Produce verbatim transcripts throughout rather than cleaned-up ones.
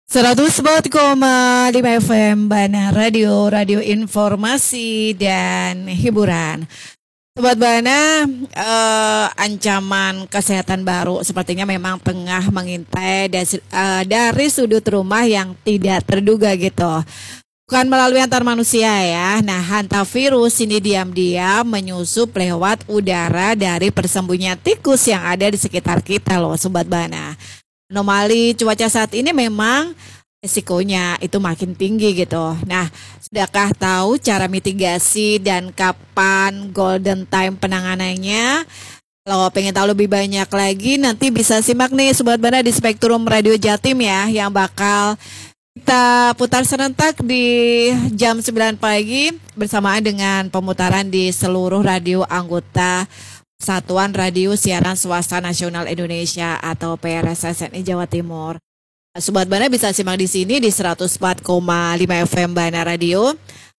seratus empat koma lima F M Bana Radio, radio informasi dan hiburan. Sobat Bana, eh, ancaman kesehatan baru sepertinya memang tengah mengintai dari, eh, dari sudut rumah yang tidak terduga gitu. Bukan melalui antar manusia ya. Nah, hantavirus ini diam-diam menyusup lewat udara dari persembunyian tikus yang ada di sekitar kita loh Sobat Bana. Anomali cuaca saat ini memang risikonya itu makin tinggi gitu. Nah, sudahkah tahu cara mitigasi dan kapan golden time penanganannya? Kalau pengen tahu lebih banyak lagi, nanti bisa simak nih Sobat Bana di Spektrum Radio Jatim ya, yang bakal kita putar serentak di jam sembilan pagi bersamaan dengan pemutaran di seluruh radio anggota Satuan Radio Siaran Swasta Nasional Indonesia atau P R S S N I Jawa Timur. Sobat Bana bisa simak di sini di seratus empat koma lima F M Bana Radio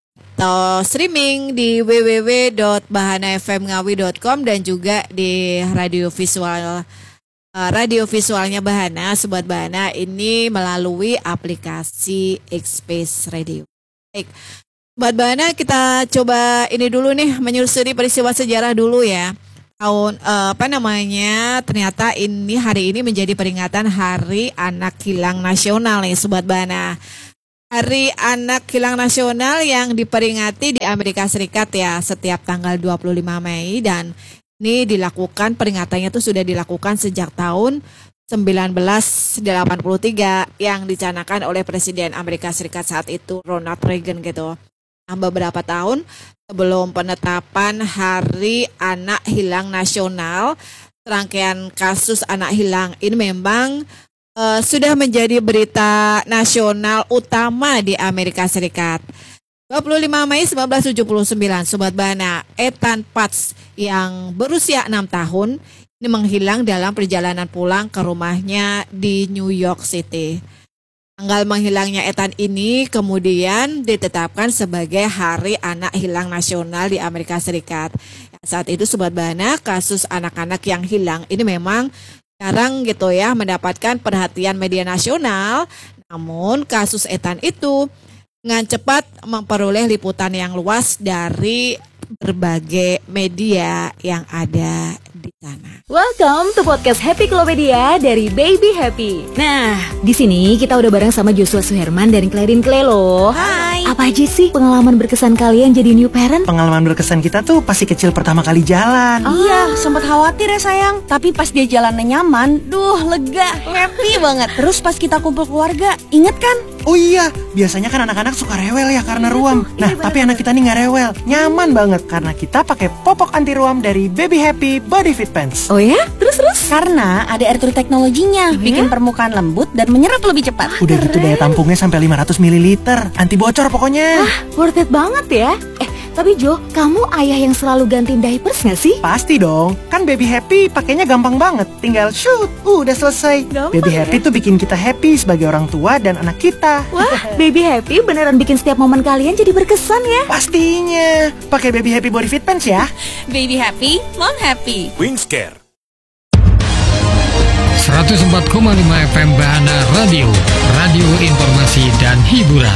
atau streaming di w w w dot bahana f m ngawi dot com dan juga di radio visual uh, radio visualnya Bahana Sobat Bana ini melalui aplikasi X-Space Radio. Baik. Sobat Bana, kita coba ini dulu nih menyusuri peristiwa sejarah dulu ya. Tahun eh, apa namanya ternyata ini hari ini menjadi peringatan Hari Anak Hilang Nasional nih Sobat Bana. Hari Anak Hilang Nasional yang diperingati di Amerika Serikat ya setiap tanggal dua puluh lima Mei, dan ini dilakukan peringatannya itu sudah dilakukan sejak tahun sembilan belas delapan puluh tiga yang dicanangkan oleh Presiden Amerika Serikat saat itu Ronald Reagan gitu. Nah, beberapa tahun sebelum penetapan Hari Anak Hilang Nasional, serangkaian kasus anak hilang ini memang uh, sudah menjadi berita nasional utama di Amerika Serikat. dua puluh lima Mei seribu sembilan ratus tujuh puluh sembilan, Sobat Bana, Ethan Paz yang berusia enam tahun ini menghilang dalam perjalanan pulang ke rumahnya di New York City. Tanggal menghilangnya Ethan ini kemudian ditetapkan sebagai Hari Anak Hilang Nasional di Amerika Serikat. Saat itu Sobat Bana, kasus anak-anak yang hilang ini memang jarang gitu ya mendapatkan perhatian media nasional. Namun kasus Ethan itu dengan cepat memperoleh liputan yang luas dari berbagai media yang ada di sana. Welcome to podcast Happy Klopedia dari Baby Happy. Nah, di sini kita udah bareng sama Joshua Suherman dan Clarin Clay loh. Hai. Apa aja sih pengalaman berkesan kalian jadi new parent? Pengalaman berkesan kita tuh pasti kecil pertama kali jalan. Oh. Iya, sempat khawatir ya sayang. Tapi pas dia jalannya nyaman, duh lega, happy banget. Terus pas kita kumpul keluarga, inget kan? Oh iya, biasanya kan anak-anak suka rewel ya karena ruam. Nah, iya, tapi anak kita nih nggak rewel, nyaman banget karena kita pakai popok anti ruam dari Baby Happy Body Fit Pants. Oh ya? Terus-terus? Karena ada air teknologinya, oh, bikin ya? permukaan lembut dan menyerap lebih cepat. Udah gitu daya tampungnya sampai lima ratus mililiter, anti bocor pokoknya. Wah, worth it banget ya. Eh, tapi Jo, kamu ayah yang selalu gantiin diapers gak sih? Pasti dong, kan Baby Happy pakainya gampang banget. Tinggal shoot, uh, udah selesai. Gampang Baby ya? Happy tuh bikin kita happy sebagai orang tua dan anak kita. Wah, Baby Happy beneran bikin setiap momen kalian jadi berkesan ya. Pastinya, pakai Baby Happy Body Fit Pants ya. Baby happy, mom happy. Wingscare seratus empat koma lima F M Bahana Radio, radio informasi dan hiburan.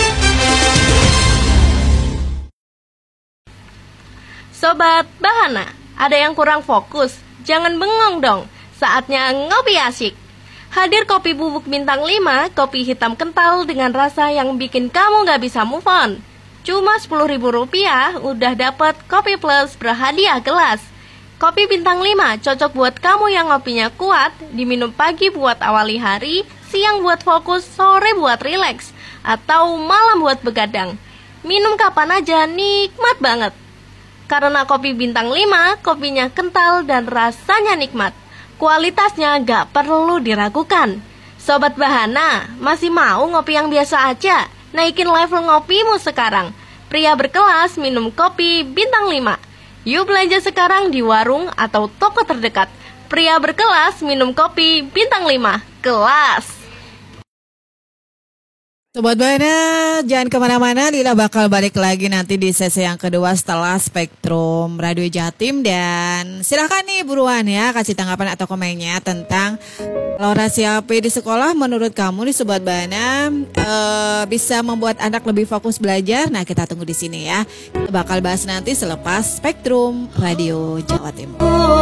Sobat Bahana, ada yang kurang fokus? Jangan bengong dong, saatnya ngopi asik. Hadir kopi bubuk bintang lima, kopi hitam kental dengan rasa yang bikin kamu gak bisa move on. Cuma sepuluh ribu rupiah udah dapat kopi plus berhadiah gelas. Kopi bintang lima cocok buat kamu yang ngopinya kuat, diminum pagi buat awali hari, siang buat fokus, sore buat rileks, atau malam buat begadang. Minum kapan aja nikmat banget. Karena kopi bintang lima, kopinya kental dan rasanya nikmat. Kualitasnya gak perlu diragukan. Sobat Bahana, masih mau ngopi yang biasa aja? Naikin level ngopimu sekarang. Pria berkelas minum kopi bintang lima. Yuk belanja sekarang di warung atau toko terdekat. Pria berkelas minum kopi bintang lima. Kelas. Sobat Bana, jangan kemana-mana, Lila bakal balik lagi nanti di sesi yang kedua setelah Spektrum Radio Jatim. Dan silahkan nih buruan ya, kasih tanggapan atau komennya tentang Laurasi H P di sekolah menurut kamu nih Sobat Bana uh, bisa membuat anak lebih fokus belajar. Nah kita tunggu di sini ya, kita bakal bahas nanti selepas Spektrum Radio Jawa Timur.